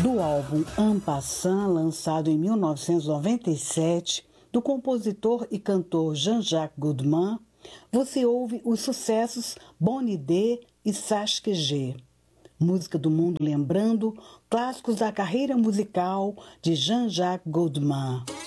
Do álbum En Passant, lançado em 1997, do compositor e cantor Jean-Jacques Goldman, você ouve os sucessos Bonne Idée e Sache que J'ai. Música do mundo lembrando clássicos da carreira musical de Jean-Jacques Goldman.